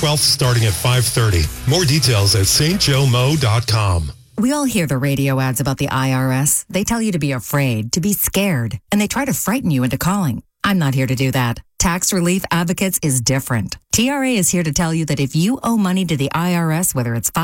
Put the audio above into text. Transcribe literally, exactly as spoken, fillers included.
twelfth starting at five thirty. More details at st joe mo dot com. We all hear the radio ads about the I R S. They tell you to be afraid, to be scared, and they try to frighten you into calling. I'm not here to do that. Tax Relief Advocates is different. T R A is here to tell you that if you owe money to the I R S, whether it's